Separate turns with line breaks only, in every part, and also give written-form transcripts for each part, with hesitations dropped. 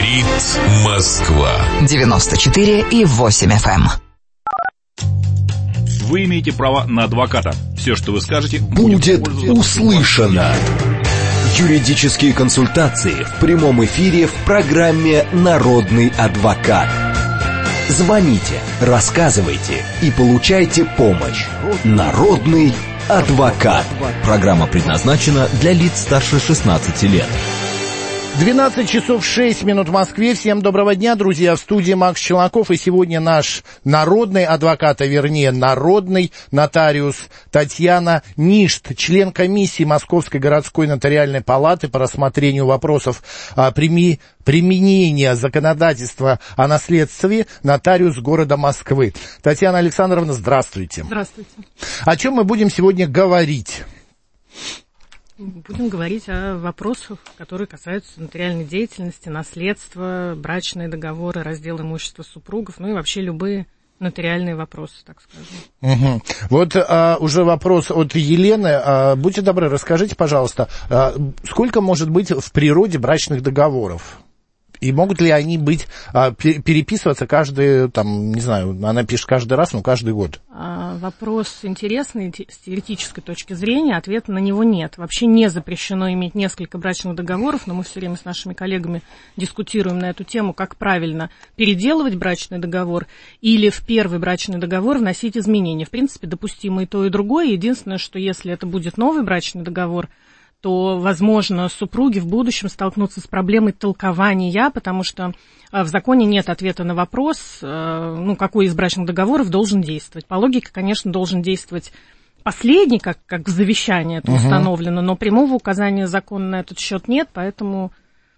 Говорит Москва.
94,8 FM.
Вы имеете право на адвоката. Все, что вы скажете,
будет услышано. Юридические консультации в прямом эфире в программе «Народный адвокат». Звоните, рассказывайте и получайте помощь. «Народный адвокат». Программа предназначена для лиц старше 16 лет.
12 часов 6 минут в Москве. Всем доброго дня, друзья. В студии Макс Челноков. И сегодня наш народный адвокат, а вернее народный нотариус Татьяна Ништ, член комиссии Московской городской нотариальной палаты по рассмотрению вопросов применения законодательства о наследстве, нотариус города Москвы. Татьяна Александровна, здравствуйте.
Здравствуйте.
О чем мы будем сегодня говорить?
Будем говорить о вопросах, которые касаются нотариальной деятельности, наследства, брачные договоры, раздел имущества супругов, ну и вообще любые нотариальные вопросы, так скажем.
Угу. Вот уже вопрос от Елены. Будьте добры, расскажите, пожалуйста, сколько может быть в природе брачных договоров? И могут ли они быть, переписываться каждый, там, не знаю, она пишет каждый раз, но каждый год?
Вопрос интересный с теоретической точки зрения, ответа на него нет. Вообще не запрещено иметь несколько брачных договоров, но мы все время с нашими коллегами дискутируем на эту тему, как правильно переделывать брачный договор или в первый брачный договор вносить изменения. В принципе, допустимо и то, и другое. Единственное, что если это будет новый брачный договор, то, возможно, супруги в будущем столкнутся с проблемой толкования, потому что в законе нет ответа на вопрос, какой из брачных договоров должен действовать. По логике, конечно, должен действовать последний, как в завещании это установлено, но прямого указания закона на этот счет нет, поэтому...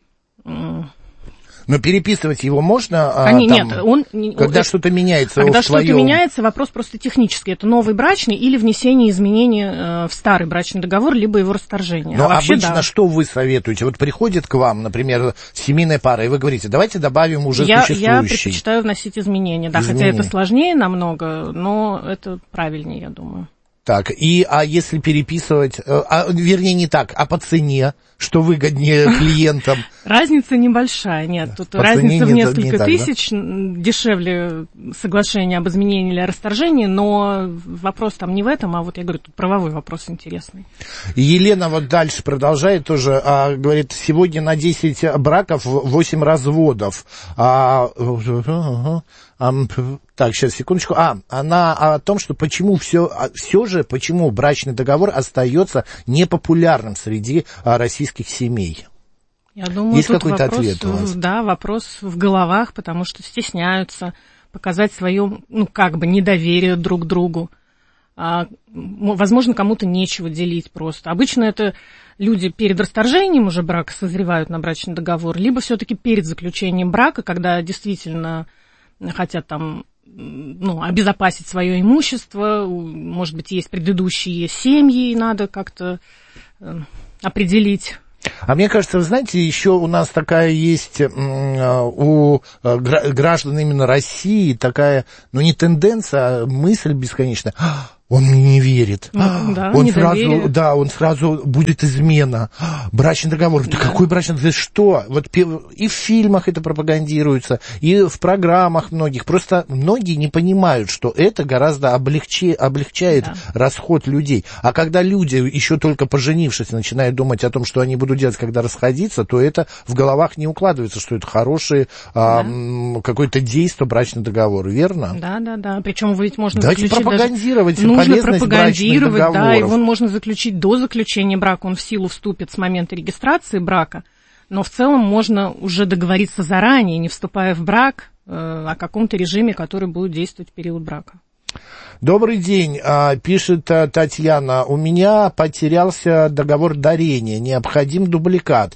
Но переписывать его можно? Когда что-то меняется в
Когда что-то меняется, вопрос просто технический. Это новый брачный или внесение изменений в старый брачный договор, либо его расторжение.
Но обычно что вы советуете? Вот приходит к вам, например, семейная пара, и вы говорите, давайте добавим уже существующий.
Я предпочитаю вносить изменения, да, хотя это сложнее намного, но это правильнее, я думаю.
Так, а если переписывать, вернее, не так, а по цене, что выгоднее клиентам?
Разница небольшая, нет, тут разница в несколько тысяч, дешевле соглашение об изменении или о расторжении, но вопрос там не в этом, а вот я говорю, тут правовой вопрос интересный. Елена
вот дальше продолжает тоже, говорит, сегодня на 10 браков 8 разводов. Так, сейчас, секундочку. Она о том, что почему почему брачный договор остается непопулярным среди российских семей.
Я думаю,
есть
тут
какой-то ответ у вас?
Да, вопрос в головах, потому что стесняются показать свое, недоверие друг к другу. Возможно, кому-то нечего делить просто. Обычно это люди перед расторжением уже брака созревают на брачный договор, либо все-таки перед заключением брака, когда действительно хотят там обезопасить свое имущество, может быть, есть предыдущие семьи, и надо как-то определить.
А мне кажется, вы знаете, еще у нас такая есть у граждан именно России такая, не тенденция, а мысль бесконечная. Он мне не верит. Он сразу будет измена. Брачный договор. Да какой брачный договор? Что? Вот и в фильмах это пропагандируется, и в программах многих. Просто многие не понимают, что это гораздо облегчает расход людей. А когда люди, еще только поженившись, начинают думать о том, что они будут делать, когда расходиться, то это в головах не укладывается, что это хорошее какое-то действие, брачный договор. Верно?
Да. Причем ведь можно
заключить пропагандировать
пропагандировать, да, его можно заключить до заключения брака, он в силу вступит с момента регистрации брака, но в целом можно уже договориться заранее, не вступая в брак, о каком-то режиме, который будет действовать в период брака.
Добрый день, пишет Татьяна. У меня потерялся договор дарения, необходим дубликат.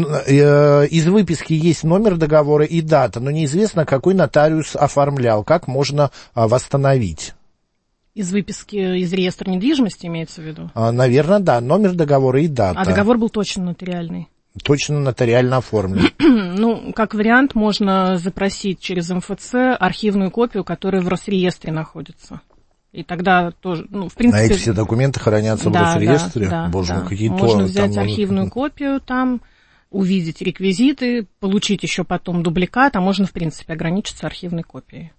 Из выписки есть номер договора и дата, но неизвестно, какой нотариус оформлял. Как можно восстановить?
Из выписки из реестра недвижимости имеется в виду?
Наверное, да. Номер договора и дата.
А договор был точно нотариальный?
Точно нотариально оформлен.
Как вариант, можно запросить через МФЦ архивную копию, которая в Росреестре находится. И тогда тоже, в принципе...
На эти все документы хранятся в Росреестре?
Да,
Боже мой, какие
можно взять архивную копию там, увидеть реквизиты, получить еще потом дубликат, а можно, в принципе, ограничиться архивной копией.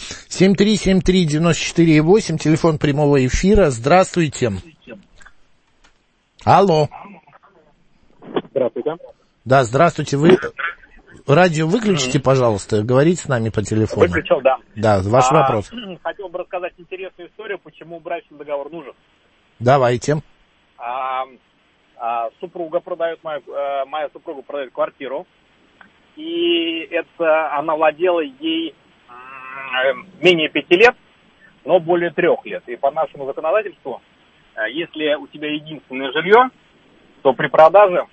7373948, телефон прямого эфира. Здравствуйте. Алло.
Здравствуйте.
Да, здравствуйте. Вы радио выключите, пожалуйста, говорите с нами по телефону.
Выключил, да.
Да, ваш вопрос.
Хотел бы рассказать интересную историю, почему брачный договор нужен.
Давайте.
Супруга продает, моя супруга продает квартиру, и это она владела ей менее 5 лет, но более 3 лет. И по нашему законодательству, если у тебя единственное жилье, то при продаже,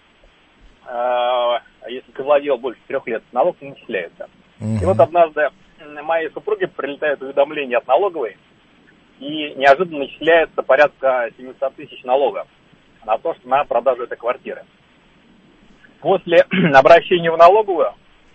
если ты владел больше 3 лет, налог не начисляется. И вот однажды моей супруге прилетает уведомление от налоговой, и неожиданно начисляется порядка 700 тысяч налога на то, что на продажу этой квартиры. После обращения в налоговую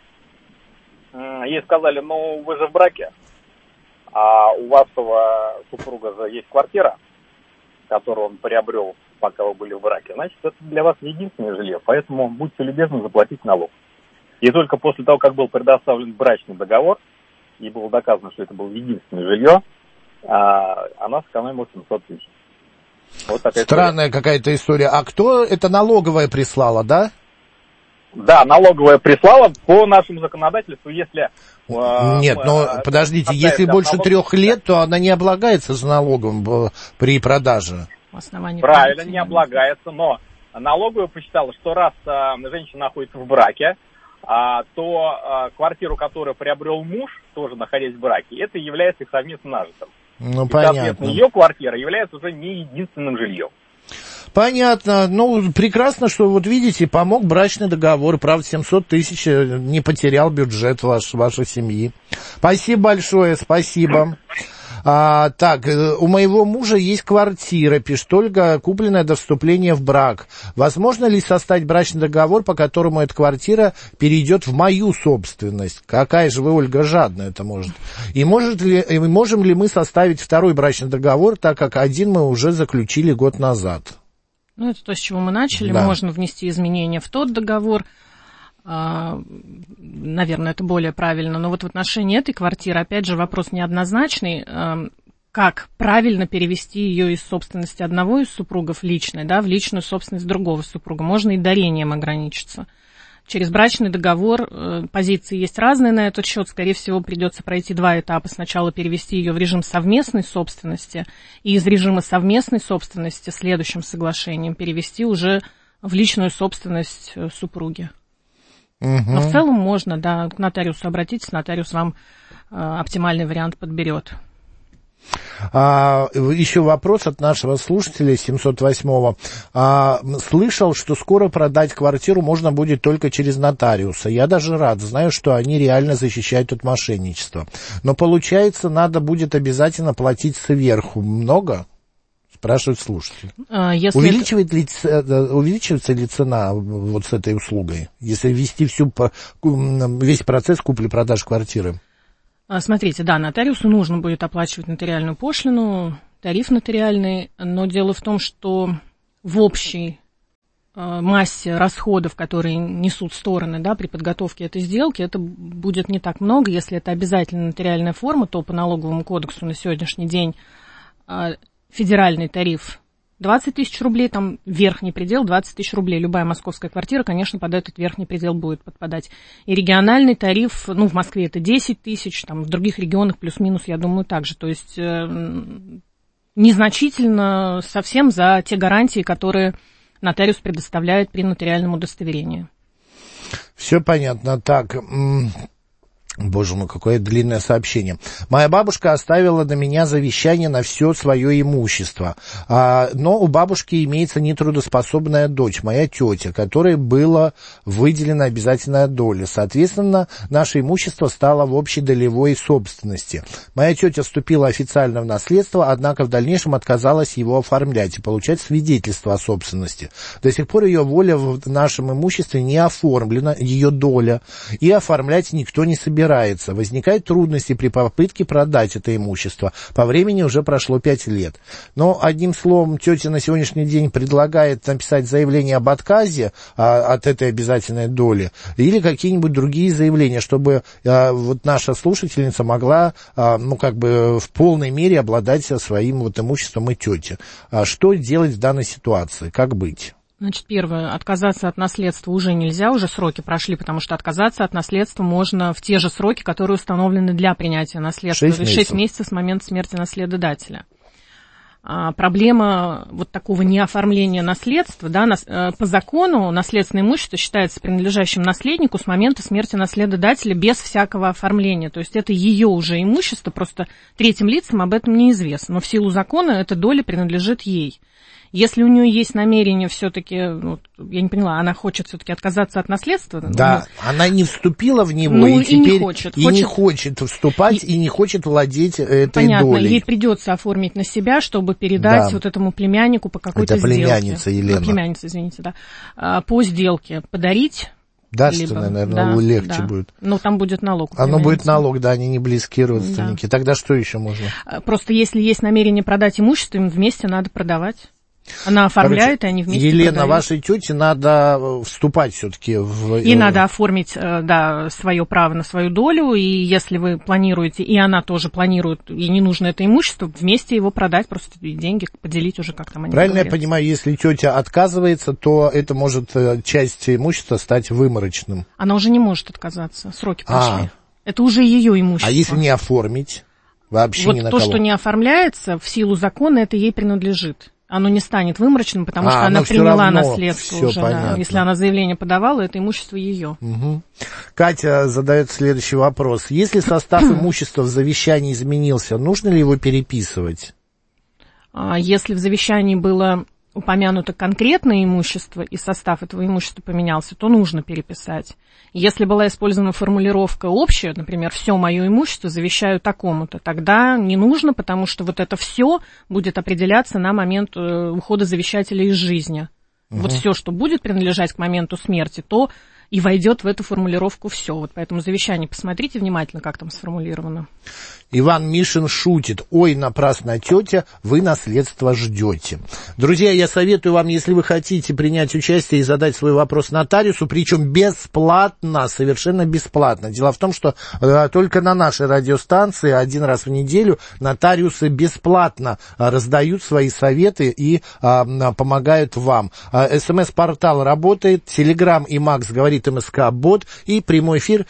ей сказали: ну вы же в браке, а у вашего супруга же есть квартира, которую он приобрел, пока вы были в браке. Значит, это для вас не единственное жилье, поэтому будьте любезны заплатить налог. И только после того, как был предоставлен брачный договор, и было доказано, что это было единственное жилье, она сэкономила 700 тысяч. Вот такая
странная какая-то история. А кто это налоговая прислала, да?
Да, налоговая прислала по нашему законодательству, если...
Нет, но подождите, если больше 3 лет, то она не облагается с налогом при продаже.
Правильно, не облагается, но налоговая посчитала, что раз женщина находится в браке, то квартиру, которую приобрел муж, тоже находясь в браке, это является их совместно нажитым.
Ну,
и,
понятно.
соответственно, ее квартира является уже не единственным жильем.
Понятно. Ну, прекрасно, что, вот видите, помог брачный договор. Правда, 700 тысяч не потерял бюджет вашей семьи. Спасибо большое, спасибо. Так, у моего мужа есть квартира, пишет Ольга, купленная до вступления в брак. Возможно ли составить брачный договор, по которому эта квартира перейдет в мою собственность? Какая же вы, Ольга, жадная это может. И можем ли мы составить второй брачный договор, так как один мы уже заключили год назад?
Ну, это то, с чего мы начали.
Да.
Можно внести изменения в тот договор. Наверное, это более правильно. Но вот в отношении этой квартиры, опять же, вопрос неоднозначный. Как правильно перевести ее из собственности одного из супругов личной, да, в личную собственность другого супруга? Можно и дарением ограничиться. Через брачный договор позиции есть разные на этот счет. Скорее всего, придется пройти 2 этапа. Сначала перевести ее в режим совместной собственности, и из режима совместной собственности следующим соглашением перевести уже в личную собственность супруги. Но в целом можно, да, к нотариусу обратитесь, нотариус вам оптимальный вариант подберет.
Еще вопрос от нашего слушателя 708-го. Слышал, что скоро продать квартиру можно будет только через нотариуса. Я даже рад, знаю, что они реально защищают от мошенничества. Но получается, надо будет обязательно платить сверху. Много? Спрашивает слушатель. Увеличивается ли цена вот с этой услугой, если ввести весь процесс купли-продажи квартиры?
Смотрите, да, нотариусу нужно будет оплачивать нотариальную пошлину, тариф нотариальный, но дело в том, что в общей массе расходов, которые несут стороны, да, при подготовке этой сделки, это будет не так много. Если это обязательно нотариальная форма, то по налоговому кодексу на сегодняшний день федеральный тариф 20 тысяч рублей, там верхний предел 20 тысяч рублей. Любая московская квартира, конечно, под этот верхний предел будет подпадать. И региональный тариф, ну, в Москве это 10 тысяч, там в других регионах плюс-минус, я думаю, так же. То есть незначительно совсем за те гарантии, которые нотариус предоставляет при нотариальном удостоверении.
Все понятно. Так... Боже мой, какое длинное сообщение. Моя бабушка оставила на меня завещание на все свое имущество. Но у бабушки имеется нетрудоспособная дочь, моя тетя, которой была выделена обязательная доля. Соответственно, наше имущество стало в общей долевой собственности. Моя тетя вступила официально в наследство, однако в дальнейшем отказалась его оформлять и получать свидетельство о собственности. До сих пор ее воля в нашем имуществе не оформлена, ее доля, и оформлять никто не собирается. собирается. Возникают трудности при попытке продать это имущество. По времени уже прошло 5 лет. Но, одним словом, тетя на сегодняшний день предлагает написать заявление об отказе от этой обязательной доли или какие-нибудь другие заявления, чтобы вот наша слушательница могла, в полной мере обладать своим вот имуществом и тетя. Что делать в данной ситуации? Как быть?
Значит, первое, отказаться от наследства уже нельзя, уже сроки прошли, потому что отказаться от наследства можно в те же сроки, которые установлены для принятия наследства, 6 месяцев с момента смерти наследодателя. Проблема вот такого неоформления наследства, да, по закону наследственное имущество считается принадлежащим наследнику с момента смерти наследодателя без всякого оформления. То есть это ее уже имущество, просто третьим лицам об этом неизвестно. Но в силу закона эта доля принадлежит ей. Если у нее есть намерение все-таки, я не поняла, она хочет все-таки отказаться от наследства?
Да, она не вступила в него и теперь не хочет вступать и не хочет владеть этой долей.
Понятно, ей придется оформить на себя, чтобы передать вот этому племяннику по какой-то сделке.
Это племянница Елена.
Племянница, извините, да. По сделке подарить.
Дарственное, наверное, легче будет.
Но там будет налог.
Оно будет налог, да, они не близкие родственники. Да. Тогда что еще можно?
Просто если есть намерение продать имущество, им вместе надо продавать. Она оформляет, и они вместе
Елена,
продают.
Вашей тете надо вступать все-таки в...
Ей надо оформить, свое право на свою долю, и если вы планируете, и она тоже планирует, ей не нужно это имущество, вместе его продать, просто деньги поделить уже, как там они
Правильно
говорят.
Я понимаю, если тетя отказывается, то это может часть имущества стать выморочным.
Она уже не может отказаться, сроки прошли. Это уже ее имущество.
А если не оформить? Вообще
вот
ни на
то,
кого.
что не оформляется, в силу закона, это ей принадлежит. Оно не станет выморочным, потому что она приняла наследство уже. Да. Если она заявление подавала, это имущество ее.
Угу. Катя задает следующий вопрос. Если состав имущества в завещании изменился, нужно ли его переписывать?
Если в завещании было упомянуто конкретное имущество, и состав этого имущества поменялся, то нужно переписать. Если была использована формулировка общая, например, все мое имущество завещаю такому-то, тогда не нужно, потому что вот это все будет определяться на момент ухода завещателя из жизни. Вот все, что будет принадлежать к моменту смерти, то и войдет в эту формулировку все. Вот поэтому завещание посмотрите внимательно, как там сформулировано.
Иван Мишин шутит. Ой, напрасно, тетя, вы наследство ждете. Друзья, я советую вам, если вы хотите принять участие и задать свой вопрос нотариусу, причем бесплатно, совершенно бесплатно. Дело в том, что только на нашей радиостанции один раз в неделю нотариусы бесплатно раздают свои советы и помогают вам. СМС-портал работает, Телеграм и Макс говорит МСК-бот, и прямой эфир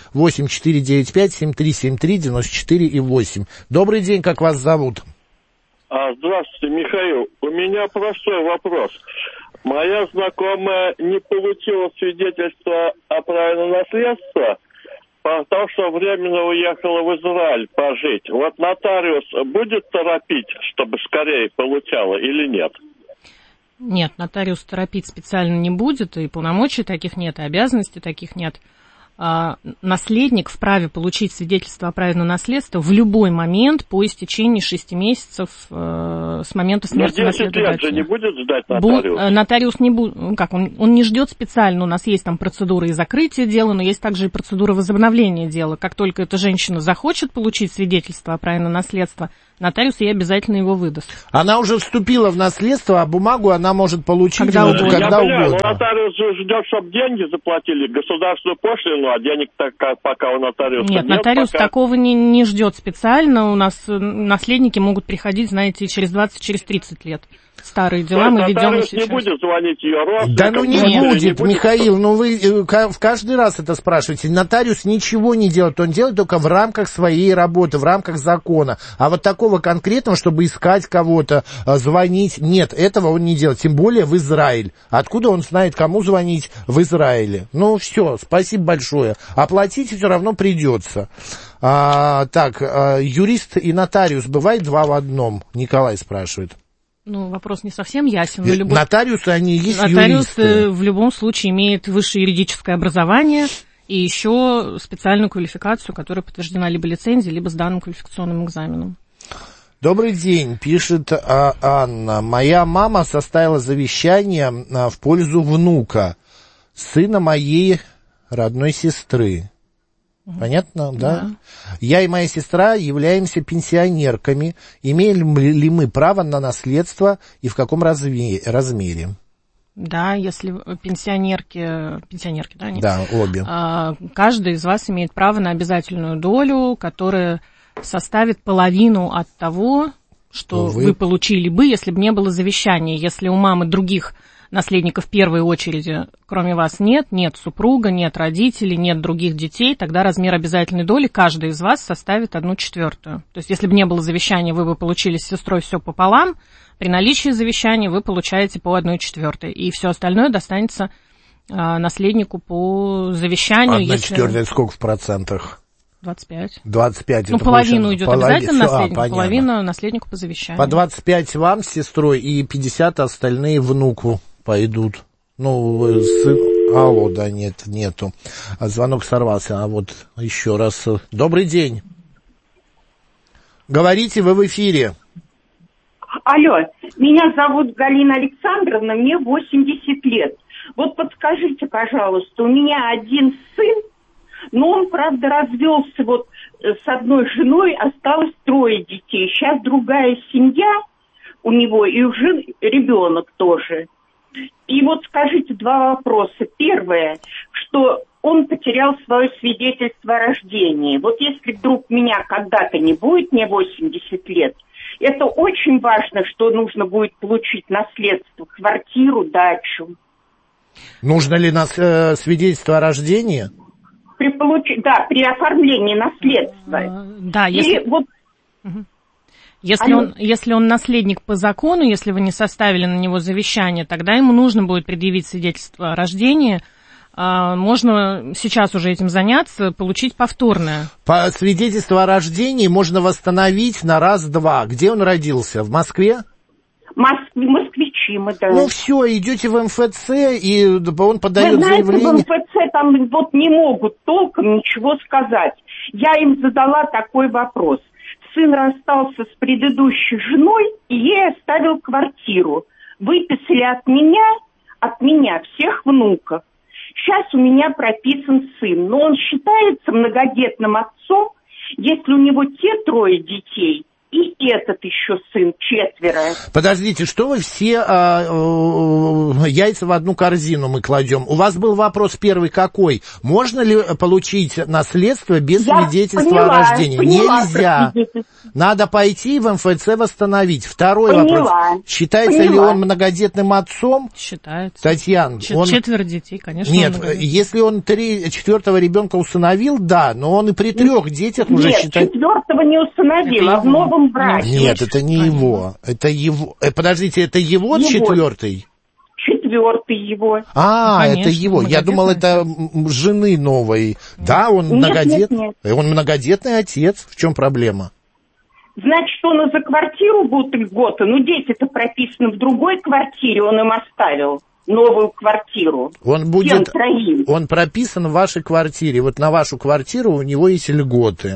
8495-7373-94-8. Добрый день, как вас зовут?
Здравствуйте, Михаил. У меня простой вопрос. Моя знакомая не получила свидетельство о праве на наследство, потому что временно уехала в Израиль пожить. Вот нотариус будет торопить, чтобы скорее получала или нет?
Нет, нотариус торопить специально не будет, и полномочий таких нет, и обязанностей таких нет. Наследник вправе получить свидетельство о праве на наследство в любой момент по истечении 6 месяцев с момента смерти наследодателя. 10 лет же
не будет ждать нотариус?
Нотариус не будет, он не ждет специально, у нас есть там процедура и закрытия дела, но есть также и процедура возобновления дела. Как только эта женщина захочет получить свидетельство о праве на наследство, нотариус ей обязательно его выдаст.
Она уже вступила в наследство, а бумагу она может получить когда угодно.
Но нотариус же ждет, чтобы деньги заплатили, государственную пошлину, а денег пока у нотариуса нет.
Нет, нотариус такого не ждет специально. У нас наследники могут приходить, знаете, через 20, через 30 лет. Старые дела мы ведем и сейчас.
Не будет звонить ее родственникам?
Да ну не будет, Михаил, вы в каждый раз это спрашиваете. Нотариус ничего не делает, он делает только в рамках своей работы, в рамках закона. А вот такого конкретного, чтобы искать кого-то, звонить, нет, этого он не делает, тем более в Израиль. Откуда он знает, кому звонить в Израиле? Ну все, спасибо большое. Оплатить все равно придется. Юрист и нотариус бывает два в одном? Николай спрашивает.
Ну, вопрос не совсем ясен.
Нотариусы, они есть
нотариус
юристы.
В любом случае имеет высшее юридическое образование и еще специальную квалификацию, которая подтверждена либо лицензией, либо сданным квалификационным экзаменом.
Добрый день, пишет Анна. Моя мама составила завещание в пользу внука, сына моей родной сестры. Понятно, да? Я и моя сестра являемся пенсионерками. Имеем ли мы право на наследство и в каком размере?
Да, если пенсионерки, да? Нет?
Да, обе.
Каждый из вас имеет право на обязательную долю, которая составит половину от того, что вы получили бы, если бы не было завещания. Если у мамы других наследников в первой очереди, кроме вас, нет супруга, нет родителей, нет других детей, тогда размер обязательной доли каждый из вас составит 1/4. То есть, если бы не было завещания, вы бы получили с сестрой все пополам, при наличии завещания вы получаете по 1/4, и все остальное достанется наследнику по завещанию.
1/4 это сколько в процентах?
25.
25.
Ну, половину идет обязательно наследнику, половину наследнику по завещанию.
По 25 вам с сестрой и 50 остальные внуку пойдут. Ну, сын... Алло, да, нету. Звонок сорвался. А вот еще раз. Добрый день. Говорите, вы в эфире.
Алло, меня зовут Галина Александровна, мне 80 лет. Вот подскажите, пожалуйста, у меня один сын, но он, правда, развелся вот с одной женой, осталось 3 детей. Сейчас другая семья у него, и уже ребенок тоже. И вот скажите 2 вопроса. Первое, что он потерял свое свидетельство о рождении. Вот если вдруг меня когда-то не будет, мне 80 лет, это очень важно, что нужно будет получить наследство, квартиру, дачу.
Нужно ли свидетельство о рождении?
При оформлении наследства.
Да, если он наследник по закону, если вы не составили на него завещание, тогда ему нужно будет предъявить свидетельство о рождении. Можно сейчас уже этим заняться, получить повторное.
По свидетельству о рождении можно восстановить на раз-два. Где он родился? В Москве?
Москвичи мы, да.
Ну все, идете в МФЦ, и он подает заявление.
Вы знаете, в МФЦ там вот не могут толком ничего сказать. Я им задала такой вопрос. Сын расстался с предыдущей женой и ей оставил квартиру. Выписали от меня всех внуков. Сейчас у меня прописан сын, но он считается многодетным отцом, если у него те 3 детей и этот еще сын 4.
Подождите, что вы все яйца в одну корзину мы кладем? У вас был вопрос первый какой? Можно ли получить наследство без свидетельства о рождении? Нельзя. Надо пойти в МФЦ восстановить. Второй вопрос. Считается ли он многодетным отцом?
Считается.
Татьяна.
4 детей, конечно.
Нет, если он 4-го ребенка усыновил, да, но он и при 3 детях уже считает...
Нет, 4-го не усыновил, а в новом браке.
Нет, это не его. Это его. Подождите, это его 4-й?
4-й его.
Конечно, это его. Я думал, это жены новой. Да, он многодетный. Он многодетный отец. В чем проблема?
Значит, он и за квартиру будет льготы. Ну, дети-то прописаны в другой квартире, он им оставил новую квартиру. Он
прописан в вашей квартире. Вот на вашу квартиру у него есть льготы.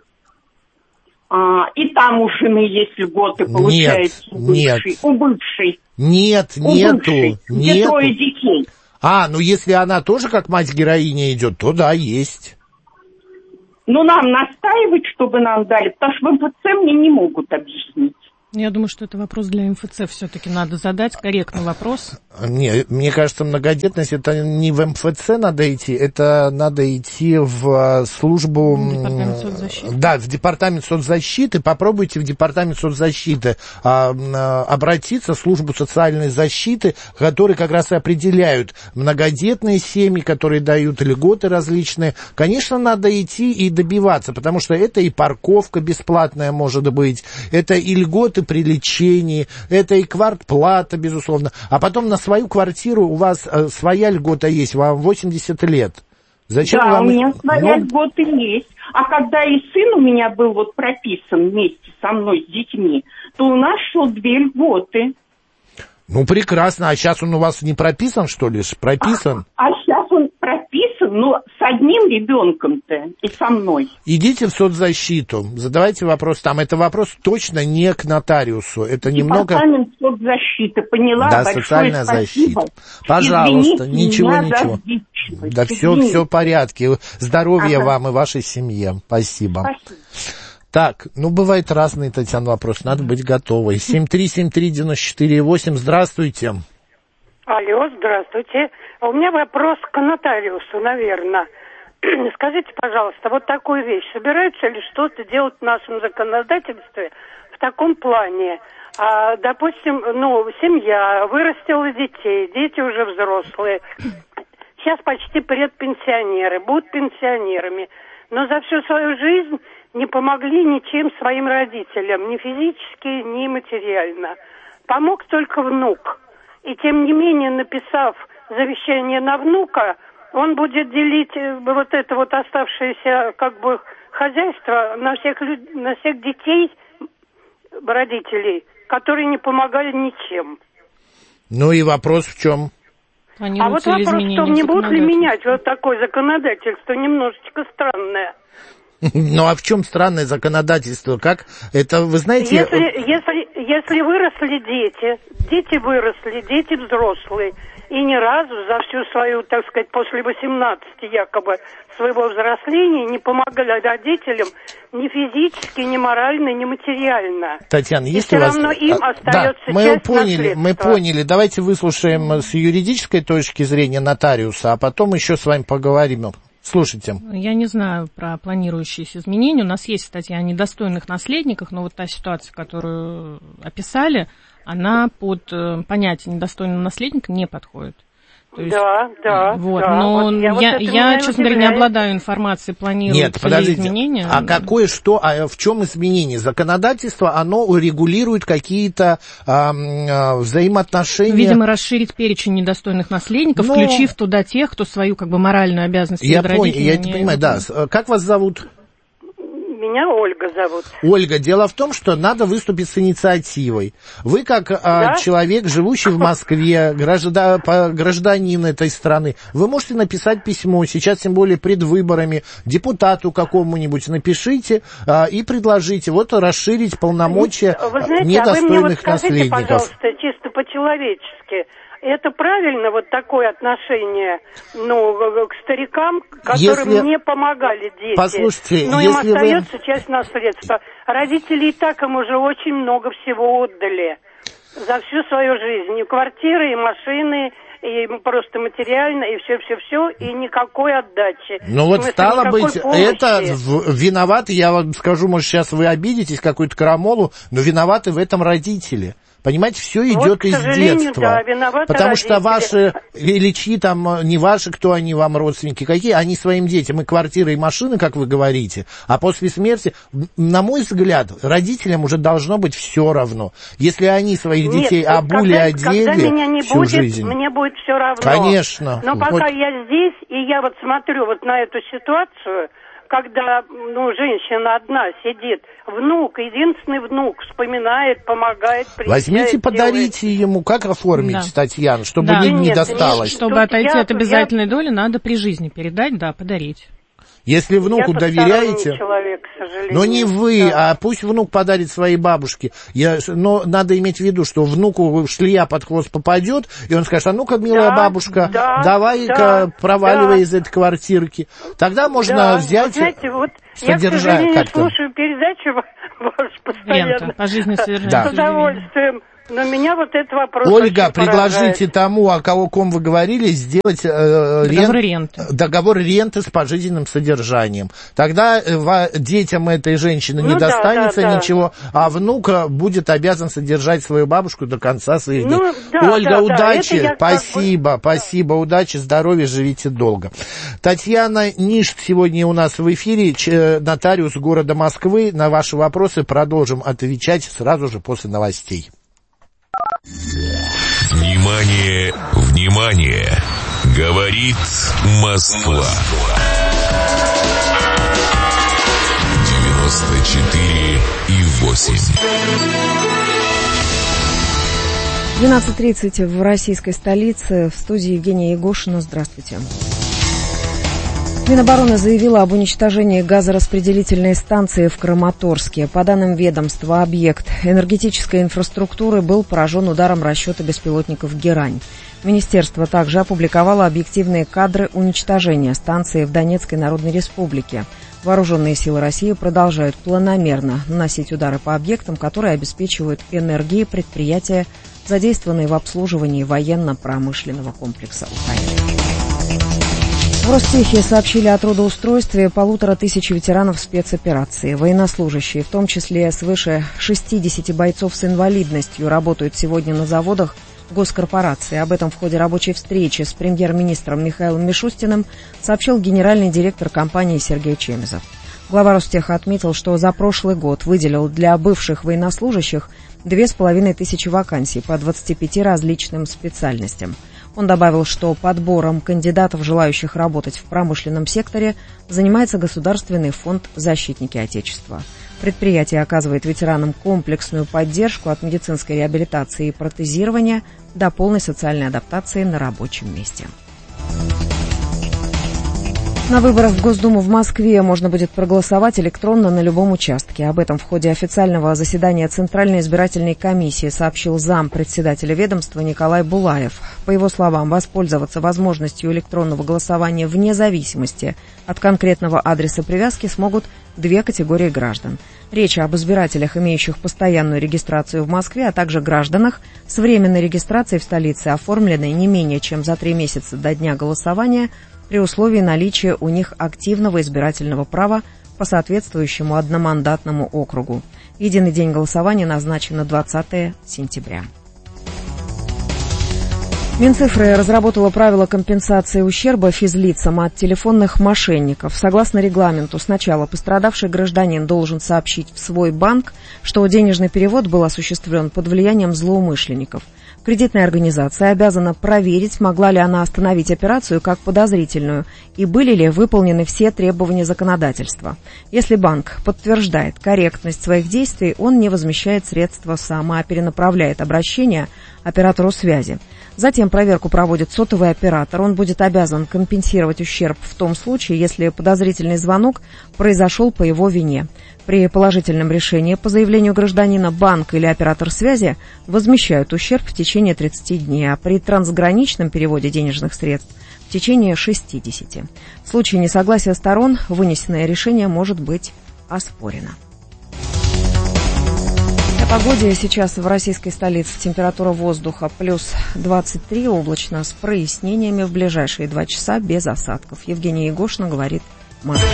И там у жены есть льготы, получается, у бывшей.
Нет, нету.
Где 3 детей.
Ну если она тоже как мать-героиня идет, то да, есть.
Ну, нам настаивать, чтобы нам дали, потому что в МФЦ мне не могут объяснить.
Я думаю, что это вопрос для МФЦ все-таки надо задать, корректный вопрос.
Нет, мне кажется, многодетность, это не в МФЦ надо идти, это надо идти в службу...
Департамент соцзащиты.
Да, в департамент соцзащиты. Попробуйте в департамент соцзащиты обратиться, в службу социальной защиты, которые как раз и определяют многодетные семьи, которые дают льготы различные. Конечно, надо идти и добиваться, потому что это и парковка бесплатная может быть, это и льготы при лечении, это и квартплата, безусловно. А потом на свою квартиру у вас своя льгота есть, вам 80 лет. Зачем вам...
у меня своя льгота есть. А когда и сын у меня был вот прописан вместе со мной с детьми, то у нас шло 2 льготы.
Ну, прекрасно. А сейчас он у вас не прописан, что ли? Прописан?
А сейчас он прописан, но с одним ребенком-то и со мной.
Идите в соцзащиту, задавайте вопрос там. Это вопрос точно не к нотариусу. Это немного...
Департамент соцзащиты, поняла?
Да,
большое
социальная
спасибо.
защита. Пожалуйста,
Извините
ничего. Да
Извините.
все в порядке. Здоровья вам и вашей семье. Спасибо. Так, бывает разные, Татьяна, вопросы. Надо быть готовой. 7373948. Здравствуйте.
Алло, здравствуйте. У меня вопрос к нотариусу, наверное. Скажите, пожалуйста, вот такую вещь. Собираются ли что-то делать в нашем законодательстве в таком плане? Допустим, семья вырастила детей, дети уже взрослые. Сейчас почти предпенсионеры, будут пенсионерами. Но за всю свою жизнь не помогли ничем своим родителям, ни физически, ни материально. Помог только внук. И тем не менее, написав завещание на внука, он будет делить вот это вот оставшееся хозяйство на всех детей родителей, которые не помогали ничем.
И вопрос в чем?
А вот вопрос в том, не будут ли менять вот такое законодательство, немножечко странное.
А в чем странное законодательство? Как это, вы знаете...
Если выросли дети выросли, дети взрослые, и ни разу за всю свою, так сказать, после 18 якобы своего взросления не помогали родителям ни физически, ни морально, ни материально.
Татьяна, есть
и
у вас...
все равно им остается
часть
наследства.
Мы поняли. Давайте выслушаем с юридической точки зрения нотариуса, а потом еще с вами поговорим. Слушайте.
Я не знаю про планирующиеся изменения. У нас есть статья о недостойных наследниках, но вот та ситуация, которую описали, она под понятие недостойного наследника не подходит. То есть, вот.
Да.
Но я, честно говоря, не обладаю информацией, планируются ли изменения.
А в чем изменение? Законодательство, оно регулирует какие-то взаимоотношения.
Видимо, расширить перечень недостойных наследников, включив туда тех, кто свою моральную обязанность перед родителями.
Я это понимаю, да. Как вас зовут?
Меня Ольга зовут.
Ольга, дело в том, что надо выступить с инициативой. Вы как человек, живущий в Москве, гражданин этой страны, вы можете написать письмо, сейчас тем более пред выборами, депутату какому-нибудь напишите и предложите расширить полномочия недостойных наследников.
Скажите, пожалуйста, чисто по-человечески, это правильно, вот такое отношение, к старикам, которым не помогали дети?
Послушайте,
но им остается часть наследства. Родители и так им уже очень много всего отдали за всю свою жизнь. И квартиры, и машины, и просто материально, и все, и никакой отдачи.
Стало быть, это виноваты, я вам скажу, может, сейчас вы обидитесь, какую-то крамолу, но виноваты в этом родители. Понимаете, все идет из детства.
Да,
потому что ваши Ильичи, не ваши, кто они вам, родственники, какие, они своим детям и квартиры, и машины, как вы говорите, а после смерти, на мой взгляд, родителям уже должно быть все равно. Если они своих детей обули, одели
когда меня не
всю
будет,
жизнь.
Мне будет все равно.
Конечно.
Но пока я здесь, и я смотрю на эту ситуацию, когда, женщина одна сидит, единственный внук вспоминает, помогает, приезжает.
Возьмите, подарите ему, как оформить, Татьяна, чтобы не досталось.
Чтобы отойти от обязательной доли, надо при жизни передать, подарить.
Если внуку доверяете,
человек, к сожалению.
но не вы, а пусть внук подарит своей бабушке. Но надо иметь в виду, что внуку шлея под хвост попадет, и он скажет: а ну-ка, милая бабушка, давай-ка проваливай из этой квартирки. Тогда можно взять,
знаете,
содержать
я, к сожалению,
как-то.
слушаю передачу вашу постоянно.
По жизни содержать.
Да.
С удовольствием. Но меня этот вопрос...
Ольга, предложите тому, о ком вы говорили, сделать договор ренты с пожизненным содержанием. Тогда детям этой женщины не достанется ничего, а внук будет обязан содержать свою бабушку до конца своих дней. Ольга, удачи, спасибо, удачи, здоровья, живите долго. Татьяна Ништ сегодня у нас в эфире, нотариус города Москвы. На ваши вопросы продолжим отвечать сразу же после новостей.
Внимание, внимание! Говорит Москва. 94,8.
12:30 в российской столице. В студии Евгения Егошина. Здравствуйте. Минобороны заявила об уничтожении газораспределительной станции в Краматорске. По данным ведомства, объект энергетической инфраструктуры был поражен ударом расчета беспилотников «Герань». Министерство также опубликовало объективные кадры уничтожения станции в Донецкой Народной Республике. Вооруженные силы России продолжают планомерно наносить удары по объектам, которые обеспечивают энергией предприятия, задействованные в обслуживании военно-промышленного комплекса Украины. В Ростехе сообщили о трудоустройстве 1500 ветеранов спецоперации. Военнослужащие, в том числе свыше 60 бойцов с инвалидностью, работают сегодня на заводах госкорпорации. Об этом в ходе рабочей встречи с премьер-министром Михаилом Мишустиным сообщил генеральный директор компании Сергей Чемезов. Глава Ростеха отметил, что за прошлый год выделил для бывших военнослужащих 2500 вакансий по 25 различным специальностям. Он добавил, что подбором кандидатов, желающих работать в промышленном секторе, занимается Государственный фонд «Защитники Отечества». Предприятие оказывает ветеранам комплексную поддержку от медицинской реабилитации и протезирования до полной социальной адаптации на рабочем месте. На выборах в Госдуму в Москве можно будет проголосовать электронно на любом участке. Об этом в ходе официального заседания Центральной избирательной комиссии сообщил зампредседателя ведомства Николай Булаев. По его словам, воспользоваться возможностью электронного голосования вне зависимости от конкретного адреса привязки смогут две категории граждан. Речь об избирателях, имеющих постоянную регистрацию в Москве, а также гражданах с временной регистрацией в столице, оформленной не менее чем за 3 месяца до дня голосования, при условии наличия у них активного избирательного права по соответствующему одномандатному округу. Единый день голосования назначен на 20 сентября. Минцифры разработала правила компенсации ущерба физлицам от телефонных мошенников. Согласно регламенту, сначала пострадавший гражданин должен сообщить в свой банк, что денежный перевод был осуществлен под влиянием злоумышленников. Кредитная организация обязана проверить, могла ли она остановить операцию как подозрительную и были ли выполнены все требования законодательства. Если банк подтверждает корректность своих действий, он не возмещает средства сам, а перенаправляет обращение оператору связи. Затем проверку проводит сотовый оператор. Он будет обязан компенсировать ущерб в том случае, если подозрительный звонок произошел по его вине. При положительном решении по заявлению гражданина банк или оператор связи возмещают ущерб в течение 30 дней, а при трансграничном переводе денежных средств в течение 60. В случае несогласия сторон вынесенное решение может быть оспорено. О погоде. Сейчас в российской столице температура воздуха плюс 23, облачно с прояснениями, в ближайшие 2 часа без осадков. Евгения Егошина говорит Москва.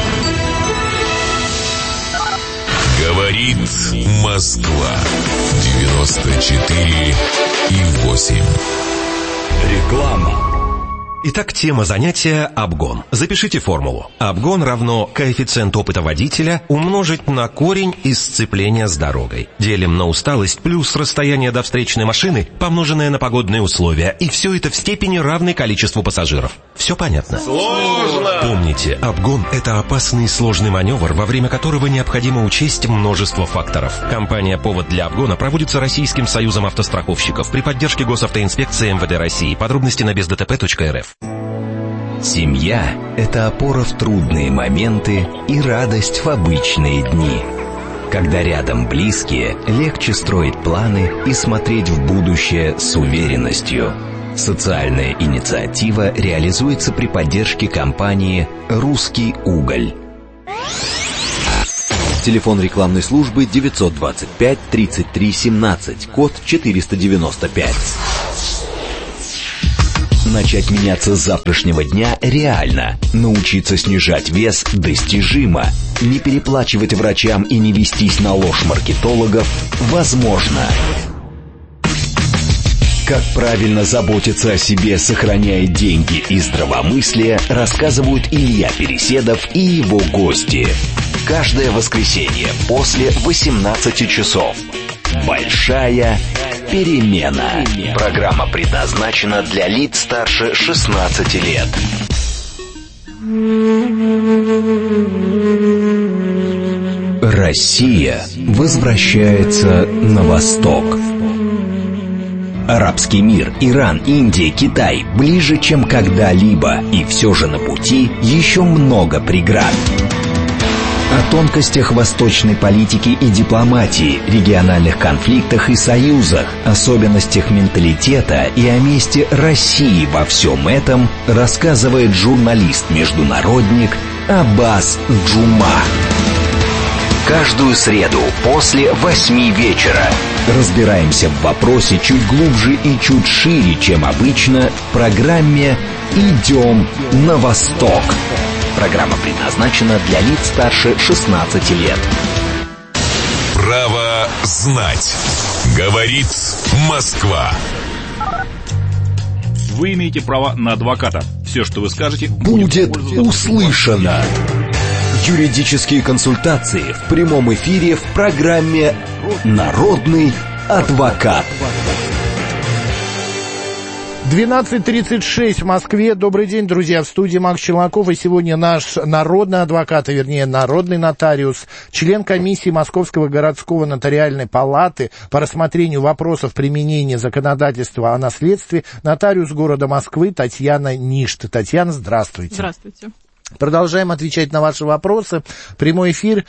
Говорит Москва. 94,8.
Реклама. Итак, тема занятия – обгон. Запишите формулу. Обгон равно коэффициент опыта водителя умножить на корень из сцепления с дорогой. Делим на усталость плюс расстояние до встречной машины, помноженное на погодные условия. И все это в степени равной количеству пассажиров. Все понятно?
Сложно!
Помните, обгон – это опасный и сложный маневр, во время которого необходимо учесть множество факторов. Компания «Повод для обгона» проводится Российским союзом автостраховщиков при поддержке Госавтоинспекции МВД России. Подробности на бездтп.рф.
Семья – это опора в трудные моменты и радость в обычные дни. Когда рядом близкие, легче строить планы и смотреть в будущее с уверенностью. Социальная инициатива реализуется при поддержке компании «Русский уголь».
Телефон рекламной службы 925 33 17, код 495.
Начать меняться с завтрашнего дня реально. Научиться снижать вес достижимо. Не переплачивать врачам и не вестись на ложь маркетологов возможно. Как правильно заботиться о себе, сохраняя деньги и здравомыслие, рассказывают Илья Переседов и его гости. Каждое воскресенье после 18 часов. Большая перемена. Программа предназначена для лиц старше 16 лет. Россия возвращается на восток. Арабский мир, Иран, Индия, Китай ближе, чем когда-либо. И все же на пути еще много преград. О тонкостях восточной политики и дипломатии, региональных конфликтах и союзах, особенностях менталитета и о месте России во всем этом рассказывает журналист-международник Аббас Джума. Каждую среду после 8 вечера разбираемся в вопросе чуть глубже и чуть шире, чем обычно, в программе «Идем на восток». Программа предназначена для лиц старше 16 лет.
Право знать. Говорит Москва.
Вы имеете право на адвоката. Все, что вы скажете,
будет услышано. Юридические консультации в прямом эфире в программе «Народный адвокат».
12:36 в Москве. Добрый день, друзья. В студии Макс Челноков. И сегодня наш народный адвокат, а вернее народный нотариус, член комиссии Московского городского нотариальной палаты по рассмотрению вопросов применения законодательства о наследстве, нотариус города Москвы Татьяна Ништ. Татьяна, здравствуйте.
Здравствуйте.
Продолжаем отвечать на ваши вопросы. Прямой эфир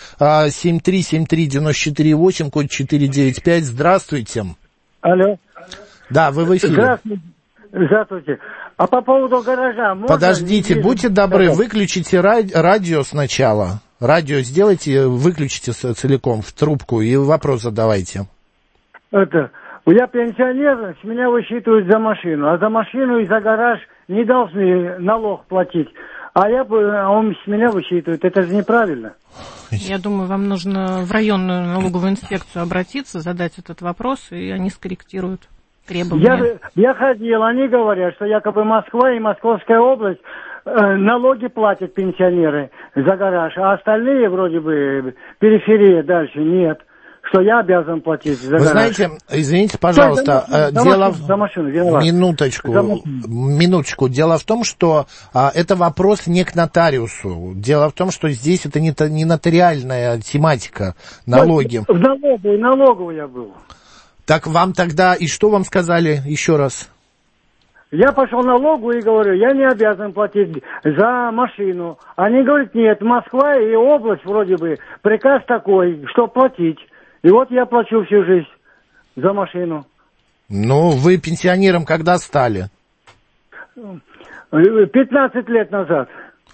7373948, код 495. Здравствуйте.
Алло.
Да, вы в эфире.
Здравствуйте. А по поводу гаража...
Подождите, будьте добры, выключите радио сначала. Радио сделайте, выключите целиком в трубку и вопрос задавайте.
Я пенсионер, с меня высчитывают за машину, а за машину и за гараж не должны налог платить. А он с меня высчитывает. Это же неправильно.
Я думаю, вам нужно в районную налоговую инспекцию обратиться, задать этот вопрос, и они скорректируют требования.
Я ходил, они говорят, что якобы Москва и Московская область налоги платят пенсионеры за гараж, а остальные вроде бы периферия дальше нет. Что я обязан платить за гараж.
Вы знаете, извините, пожалуйста,
за машину, виноват.
Минуточку. Дело в том, что это вопрос не к нотариусу. Дело в том, что здесь это не нотариальная тематика, налоги.
В налоговую я был.
Так вам тогда, и что вам сказали еще раз?
Я пошел в налоговую и говорю, я не обязан платить за машину. Они говорят, нет, Москва и область вроде бы, приказ такой, что платить. И вот я плачу всю жизнь за машину.
Ну, вы пенсионером когда стали?
15 лет назад.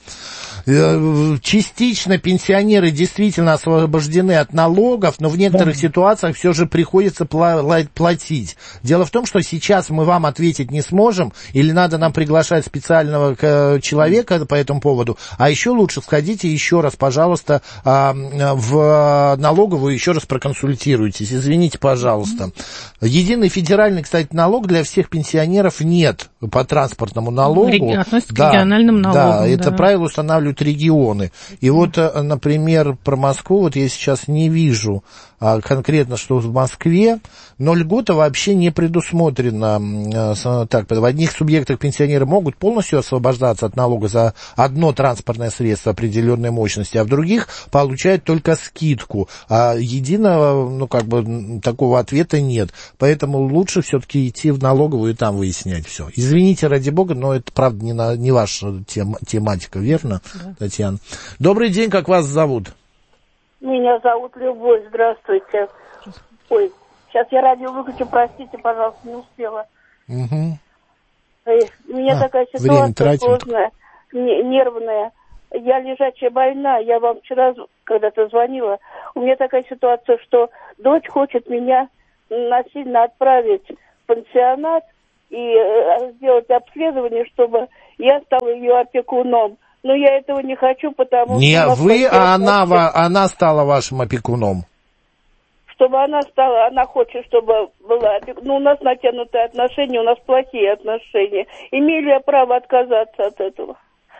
Частично пенсионеры действительно освобождены от налогов, но в некоторых ситуациях все же приходится платить. Дело в том, что сейчас мы вам ответить не сможем, или надо нам приглашать специального человека по этому поводу, а еще лучше сходите еще раз, пожалуйста, в налоговую, еще раз проконсультируйтесь. Извините, пожалуйста. Единый федеральный, кстати, налог для всех пенсионеров нет по транспортному налогу.
Относится к региональным налогам.
Да, это правило устанавливают регионы. И вот, например, про Москву, вот я сейчас не вижу конкретно, что в Москве, но льгота вообще не предусмотрена. Так, в одних субъектах пенсионеры могут полностью освобождаться от налога за одно транспортное средство определенной мощности, а в других получают только скидку. А единого, такого ответа нет. Поэтому лучше все-таки идти в налоговую и там выяснять все. Извините, ради бога, но это, правда, не ваша тематика, верно, да. Татьяна? Добрый день, как вас зовут?
Меня зовут Любовь, здравствуйте. Ой, сейчас я радио выключу, простите, пожалуйста, не успела.
Угу.
У меня такая ситуация сложная, нервная. Я лежачая больна, я вам вчера когда-то звонила. У меня такая ситуация, что дочь хочет меня насильно отправить в пансионат и сделать обследование, чтобы я стала ее опекуном. Но я этого не хочу, потому что...
Не вы, а она стала вашим опекуном.
Чтобы она стала, она хочет, чтобы была опекуном. Ну, у нас натянутые отношения, у нас плохие отношения. Имею ли я право отказаться от этого?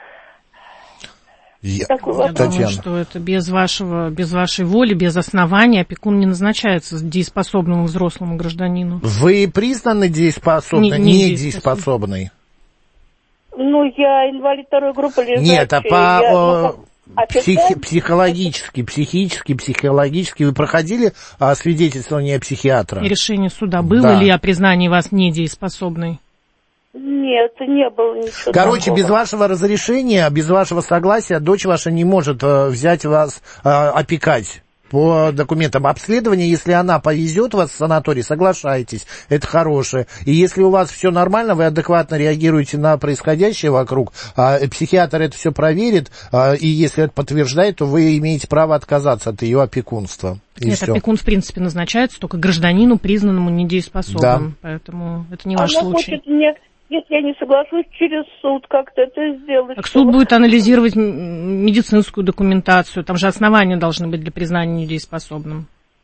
Я думаю, что это без вашей воли, без основания опекун не назначается дееспособному взрослому гражданину.
Вы признаны дееспособной, не дееспособной?
Ну, я инвалид второй группы лежачий.
Нет, Психологически. Вы проходили свидетельствование психиатра?
И решение суда было ли о признании вас недееспособной?
Нет, не было ничего.
Короче,
такого.
без вашего разрешения, без вашего согласия дочь ваша не может взять вас опекать. По документам обследования, если она повезет вас в санаторий, соглашайтесь, это хорошее. И если у вас все нормально, вы адекватно реагируете на происходящее вокруг, психиатр это все проверит, и если это подтверждает, то вы имеете право отказаться от ее опекунства.
Нет, опекун, в принципе, назначается только гражданину, признанному недееспособным. Да. Поэтому это не ваш случай.
Хочет мне, если я не соглашусь, через суд как-то это сделать.
Так суд будет анализировать медицинскую документацию. Там же основания должны быть для признания недееспособным.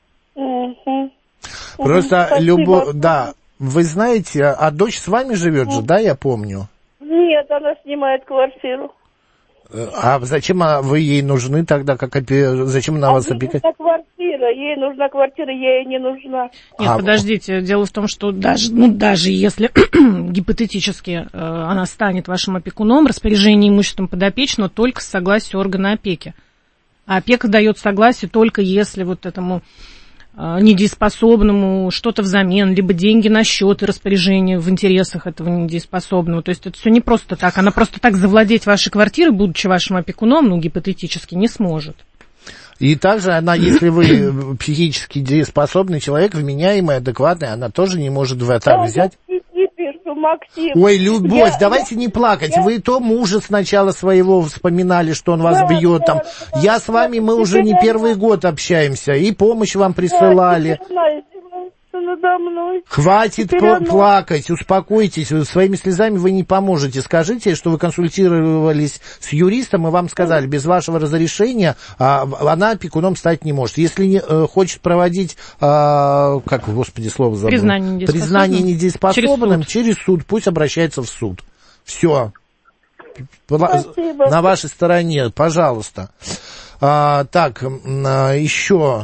Просто да, вы знаете, а дочь с вами живет же, да, я помню?
Нет, она снимает квартиру.
А зачем вы ей нужны тогда, зачем она вас опекает?
Ей нужна квартира, я ей не нужна.
Нет, подождите, дело в том, что даже если гипотетически она станет вашим опекуном, распоряжение имуществом подопечного только с согласия органа опеки. А опека дает согласие только если вот этому недееспособному что-то взамен, либо деньги на счет и распоряжение в интересах этого недееспособного. То есть это все не просто так. Она просто так завладеть вашей квартирой, будучи вашим опекуном, гипотетически не сможет.
И также она, если вы психически дееспособный человек, вменяемый, адекватный, она тоже не может в это взять.
Максим.
Ой, Любовь, давайте не плакать. Вы то мужа сначала своего вспоминали, что он вас бьет там. Я с вами, мы уже не первый год общаемся, и помощь вам присылали.
Надо мной.
Хватит плакать, успокойтесь, своими слезами вы не поможете. Скажите, что вы консультировались с юристом, и вам сказали, без вашего разрешения она опекуном стать не может. Если не хочет проводить, как, господи, слово забыл, признание недееспособным через суд, пусть обращается в суд. Все.
Спасибо.
На вашей стороне, пожалуйста. Так, еще...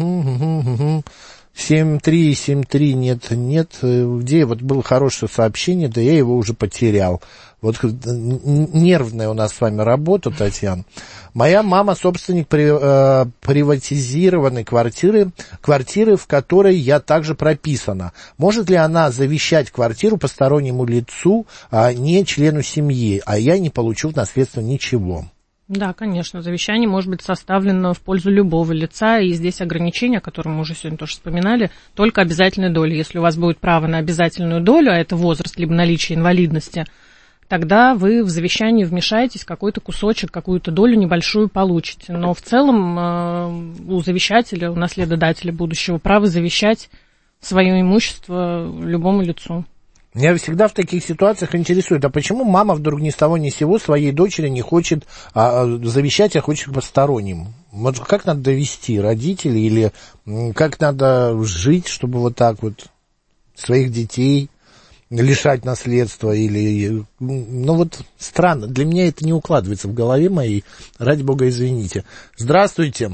7373, нет, где вот было хорошее сообщение, да я его уже потерял. Вот нервная у нас с вами работа, Татьяна. Моя мама собственник приватизированной квартиры, в которой я также прописана. Может ли она завещать квартиру постороннему лицу, а не члену семьи, а я не получу в наследство ничего?
Да, конечно, завещание может быть составлено в пользу любого лица, и здесь ограничения, о котором мы уже сегодня тоже вспоминали, только обязательной доли. Если у вас будет право на обязательную долю, а это возраст либо наличие инвалидности, тогда вы в завещании вмешаетесь, какой-то кусочек, какую-то долю небольшую получите. Но в целом у завещателя, у наследодателя будущего право завещать свое имущество любому лицу.
Меня всегда в таких ситуациях интересует, а почему мама вдруг ни с того ни с сего своей дочери не хочет завещать, а хочет посторонним? Вот как надо довести родителей или как надо жить, чтобы вот так вот своих детей лишать наследства или... Ну вот странно, для меня это не укладывается в голове моей, ради бога извините. Здравствуйте.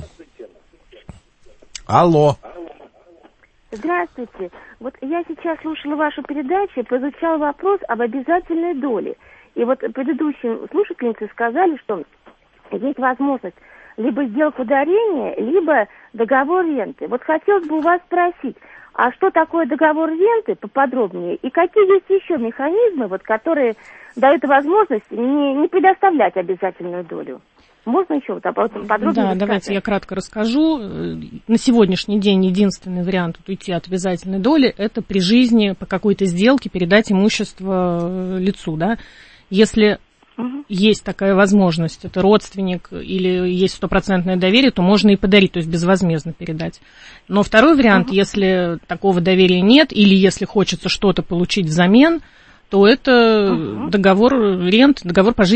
Алло.
Здравствуйте. Вот я сейчас слушала вашу передачу и прозвучал вопрос об обязательной доле. И вот предыдущие слушательницы сказали, что есть возможность либо сделку дарения, либо договор ренты. Вот хотелось бы у вас спросить, а что такое договор ренты поподробнее? И какие есть еще механизмы, вот, которые дают возможность не предоставлять обязательную долю? Можно еще вот об этом подробнее рассказать?
Да, давайте я кратко расскажу. На сегодняшний день единственный вариант уйти от обязательной доли – это при жизни по какой-то сделке передать имущество лицу, да. Если есть такая возможность, это родственник или есть стопроцентное доверие, то можно и подарить, то есть безвозмездно передать. Но второй вариант, если такого доверия нет или если хочется что-то получить взамен, то это договор рент, договор пожизненного